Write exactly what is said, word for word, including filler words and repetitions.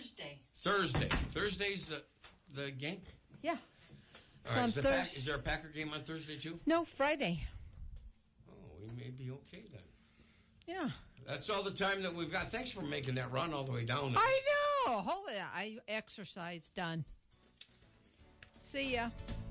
Thursday. Thursday. Thursday's the, the game? Yeah. All right, is, the Pack, is there a Packer game on Thursday, too? No, Friday. Oh, we may be okay then. Yeah. That's all the time that we've got. Thanks for making that run all the way down there. I know. Holy, I exercise done. See ya.